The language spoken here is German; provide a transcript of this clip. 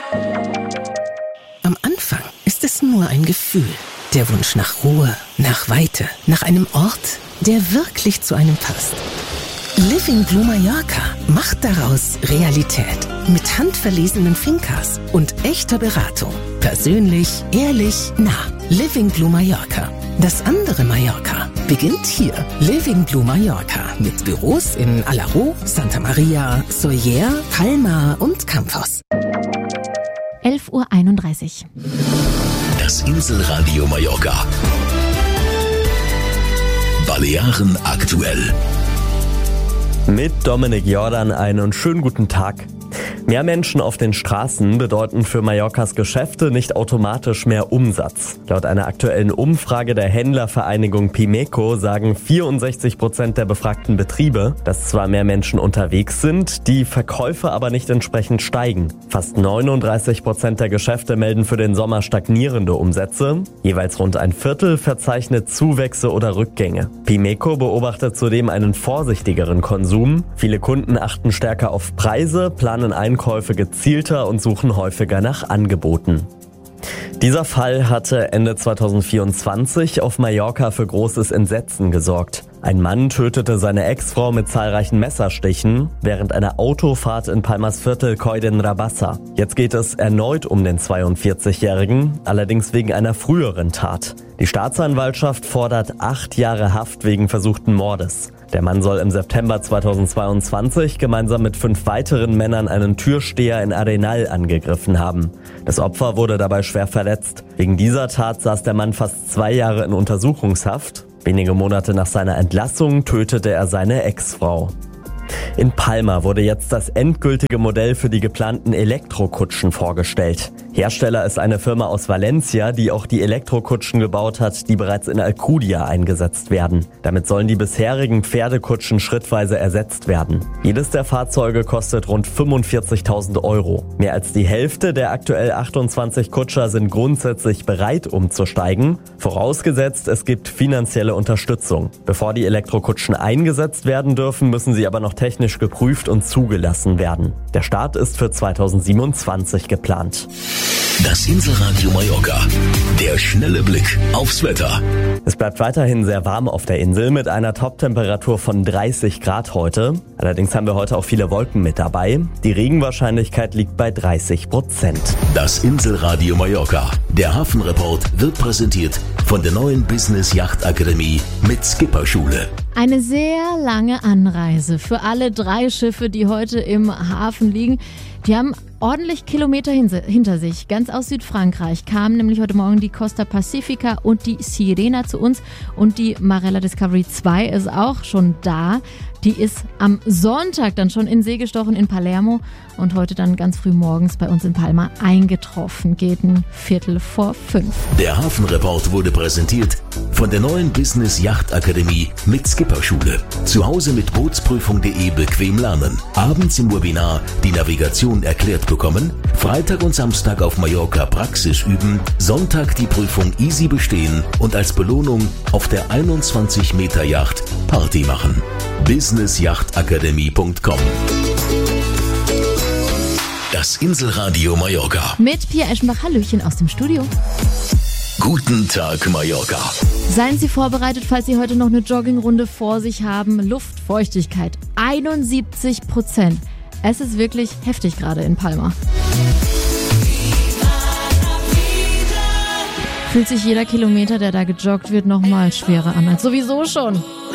Am Anfang ist es nur ein Gefühl. Der Wunsch nach Ruhe, nach Weite, nach einem Ort, der wirklich zu einem passt. Living Blue Mallorca macht daraus Realität. Mit handverlesenen Fincas und echter Beratung. Persönlich, ehrlich, nah. Living Blue Mallorca. Das andere Mallorca beginnt hier. Living Blue Mallorca mit Büros in Alaró, Santa Maria, Sóller, Palma und Campos. 11:31 Uhr. Das Inselradio Mallorca. Balearen aktuell. Mit Dominik Jordan einen schönen guten Tag. Mehr Menschen auf den Straßen bedeuten für Mallorcas Geschäfte nicht automatisch mehr Umsatz. Laut einer aktuellen Umfrage der Händlervereinigung Pimeko sagen 64% der befragten Betriebe, dass zwar mehr Menschen unterwegs sind, die Verkäufe aber nicht entsprechend steigen. Fast 39% der Geschäfte melden für den Sommer stagnierende Umsätze. Jeweils rund ein Viertel verzeichnet Zuwächse oder Rückgänge. Pimeko beobachtet zudem einen vorsichtigeren Konsum. Viele Kunden achten stärker auf Preise, planen Einkäufe gezielter und suchen häufiger nach Angeboten. Dieser Fall hatte Ende 2024 auf Mallorca für großes Entsetzen gesorgt. Ein Mann tötete seine Ex-Frau mit zahlreichen Messerstichen während einer Autofahrt in Palmas Viertel Coll d'en-Rabassa. Jetzt geht es erneut um den 42-Jährigen, allerdings wegen einer früheren Tat. Die Staatsanwaltschaft fordert 8 Jahre Haft wegen versuchten Mordes. Der Mann soll im September 2022 gemeinsam mit 5 weiteren Männern einen Türsteher in Arenal angegriffen haben. Das Opfer wurde dabei schwer verletzt. Wegen dieser Tat saß der Mann fast 2 Jahre in Untersuchungshaft. Wenige Monate nach seiner Entlassung tötete er seine Ex-Frau. In Palma wurde jetzt das endgültige Modell für die geplanten Elektrokutschen vorgestellt. Hersteller ist eine Firma aus Valencia, die auch die Elektrokutschen gebaut hat, die bereits in Alcudia eingesetzt werden. Damit sollen die bisherigen Pferdekutschen schrittweise ersetzt werden. Jedes der Fahrzeuge kostet rund 45.000 Euro. Mehr als die Hälfte der aktuell 28 Kutscher sind grundsätzlich bereit, umzusteigen. Vorausgesetzt, es gibt finanzielle Unterstützung. Bevor die Elektrokutschen eingesetzt werden dürfen, müssen sie aber noch technisch geprüft und zugelassen werden. Der Start ist für 2027 geplant. Das Inselradio Mallorca. Der schnelle Blick aufs Wetter. Es bleibt weiterhin sehr warm auf der Insel mit einer Toptemperatur von 30 Grad heute. Allerdings haben wir heute auch viele Wolken mit dabei. Die Regenwahrscheinlichkeit liegt bei 30%. Das Inselradio Mallorca. Der Hafenreport wird präsentiert von der neuen Business Yacht Akademie mit Skipperschule. Eine sehr lange Anreise für alle 3 Schiffe, die heute im Hafen liegen. Die haben ordentlich Kilometer hinter sich. Ganz aus Südfrankreich kamen nämlich heute Morgen die Costa Pacifica und die Sirena zu uns. Und die Marella Discovery 2 ist auch schon da. Die ist am Sonntag dann schon in See gestochen in Palermo und heute dann ganz früh morgens bei uns in Palma eingetroffen. Geht 4:45. Der Hafenreport wurde präsentiert von der neuen Business Yacht Akademie mit Skipperschule. Zu Hause mit Bootsprüfung.de bequem lernen. Abends im Webinar die Navigation erklärt bekommen. Freitag und Samstag auf Mallorca Praxis üben. Sonntag die Prüfung easy bestehen und als Belohnung auf der 21 Meter Yacht Party machen. businessjachtakademie.com. Das Inselradio Mallorca. Mit Pia Eschenbach, Hallöchen aus dem Studio. Guten Tag Mallorca. Seien Sie vorbereitet, falls Sie heute noch eine Joggingrunde vor sich haben. Luftfeuchtigkeit 71%. Es ist wirklich heftig gerade in Palma. Fühlt sich jeder Kilometer, der da gejoggt wird, nochmal schwerer an als sowieso schon.